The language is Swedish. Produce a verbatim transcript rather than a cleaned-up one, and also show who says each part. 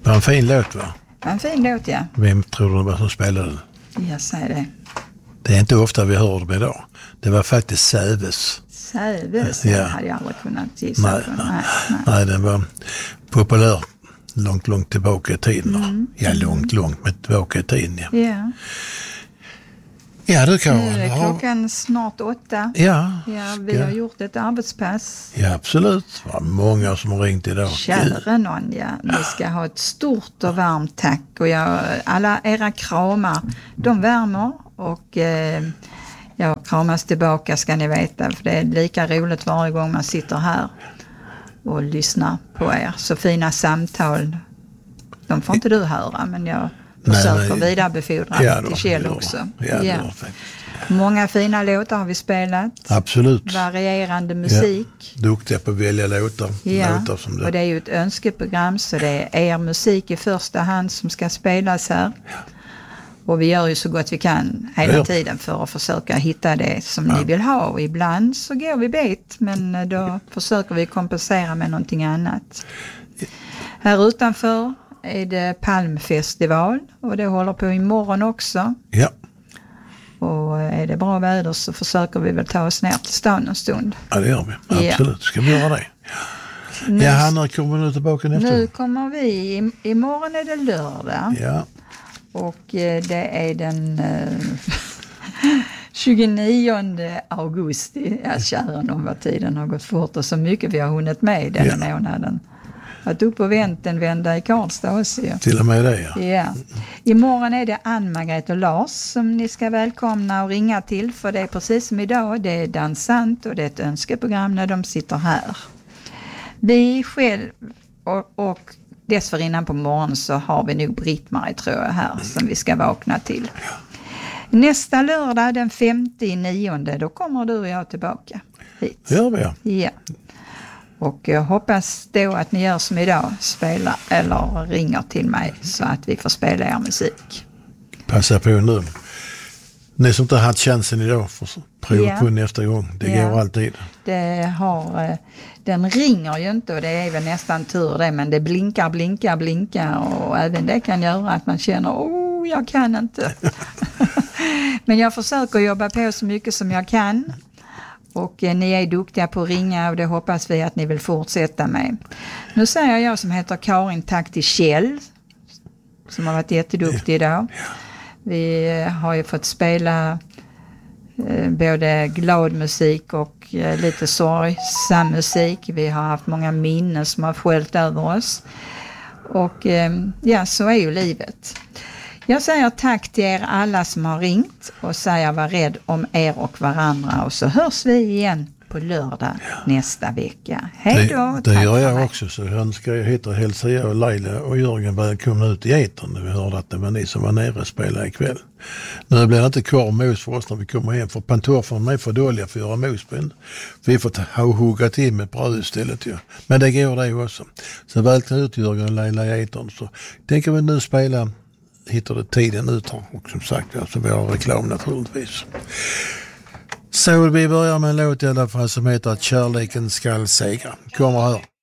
Speaker 1: Det var en fin låt, va?
Speaker 2: En fin låt, ja.
Speaker 1: Vem tror du var som spelade den?
Speaker 2: Jag säger det.
Speaker 1: Det är inte ofta vi hör dem idag. Det var faktiskt Säves.
Speaker 2: Säves,
Speaker 1: Ja.
Speaker 2: det hade jag aldrig kunnat gissa
Speaker 1: Nej,
Speaker 2: på.
Speaker 1: nej.
Speaker 2: Nej, nej.
Speaker 1: Nej, den var populär långt, långt tillbaka i tiden.
Speaker 2: Mm.
Speaker 1: Ja, långt, långt men tillbaka i tiden. Ja,
Speaker 2: Ja.
Speaker 1: ja du
Speaker 2: Nu
Speaker 1: Karin.
Speaker 2: är
Speaker 1: har-
Speaker 2: klockan snart åtta.
Speaker 1: Ja,
Speaker 2: Ja, vi har gjort ett arbetspass.
Speaker 1: ja, absolut. Det var många som har ringt idag.
Speaker 2: Kära någon, ja. Ni ska ha ett stort och varmt tack. Och jag, alla era kramar, de värmer. Och eh, jag kramas tillbaka, ska ni veta. För det är lika roligt varje gång man sitter här och lyssnar på er. Så fina samtal. De får inte du höra, men jag
Speaker 1: Nej,
Speaker 2: försöker
Speaker 1: men-
Speaker 2: vidarebefordra
Speaker 1: Ja, då,
Speaker 2: till Kjell
Speaker 1: ja,
Speaker 2: också.
Speaker 1: Ja, det var faktiskt.
Speaker 2: Många fina låtar har vi spelat.
Speaker 1: Absolut.
Speaker 2: Varierande musik.
Speaker 1: Duktiga på att välja låtar.
Speaker 2: Ja,
Speaker 1: låtar som
Speaker 2: och
Speaker 1: det.
Speaker 2: det är ju ett önskeprogram, så det är er musik i första hand som ska spelas här. Och vi gör ju så gott vi kan hela
Speaker 1: Ja.
Speaker 2: tiden för att försöka hitta det som
Speaker 1: Ja.
Speaker 2: ni vill ha. Och ibland så går vi bet, men då försöker vi kompensera med någonting annat. Här utanför är det Palmfestival och det håller på imorgon också.
Speaker 1: Ja.
Speaker 2: Och är det bra väder så försöker vi väl ta oss ner till stan en stund.
Speaker 1: ja, det gör vi.
Speaker 2: Ja.
Speaker 1: Absolut, ska vi göra det.
Speaker 2: Nu,
Speaker 1: Ja, Hanna, kommer du tillbaka nästa
Speaker 2: nu
Speaker 1: gång?
Speaker 2: kommer vi, i, imorgon är det lördag.
Speaker 1: Ja.
Speaker 2: Och eh, det är den eh, tjugonionde augusti. Ja, kära någon vad tiden har gått fort och så mycket vi har hunnit med den
Speaker 1: Ja.
Speaker 2: månaden. Att upp och vänt en vända i Karlstad också. Ja.
Speaker 1: Till och med det, ja.
Speaker 2: Ja. Imorgon är det Ann-Margret och Lars som ni ska välkomna och ringa till, för det är precis som idag. Det är dansant och det är ett önskeprogram när de sitter här. Vi själv och, och dessförinnan på morgonen så har vi nog Britt-Marie, tror jag, här som vi ska vakna till. Nästa lördag den femte i nionde, då kommer du och jag tillbaka hit.
Speaker 1: Det gör vi, ja.
Speaker 2: Ja. Och jag hoppas då att ni gör som idag, spelar eller ringer till mig så att vi får spela er musik.
Speaker 1: Passa på nu. Ni som inte har haft chansen idag får prova
Speaker 2: Ja.
Speaker 1: på nästa gång. Det
Speaker 2: Ja.
Speaker 1: går alltid.
Speaker 2: Det har, eh, den ringer ju inte och det är väl nästan tur det, men det blinkar, blinkar, blinkar och även det kan göra att man känner, oh, jag kan inte. Men jag försöker jobba på så mycket som jag kan. Och eh, ni är duktiga på att ringa och det hoppas vi att ni vill fortsätta med. Nu säger jag som heter Karin tack till Kjell som har varit jätteduktig idag. Vi eh, har ju fått spela eh, både glad musik och eh, lite sorgsam musik. Vi har haft många minnen som har sköljt över oss. Och eh, ja, så är ju livet. Jag säger tack till er alla som har ringt och säger var rädd om er och varandra. Och så hörs vi igen på lördag nästa vecka. Hej då.
Speaker 1: Det, det gör jag också, så jag önskar jag heter hälsa jag och Laila och Jörgen välkomna ut i etern när vi hörde att det var ni som var nere och spelade ikväll. Nu blir det inte kvar mos för oss när vi kommer hem, för pantofferna är för dåliga för att göra mosbind. Vi får ta, ha hugga till med bröd istället. Ja. Men det går det också. Så välkomna ut Jörgen och Laila i etern. Så tänker vi nu spela, hittar det tiden ut här. Och som sagt, alltså, vi har reklam naturligtvis. Så vi börjar med en låt i alla fall som heter Kärleken skall segra. Kommer här.